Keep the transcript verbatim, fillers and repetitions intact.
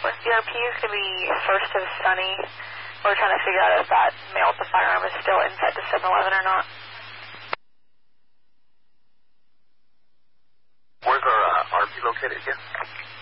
When C R P is going to be first to Sunny, we're trying to figure out if that male with the firearm is still inside the seven eleven or not. Where's our uh, R P located again?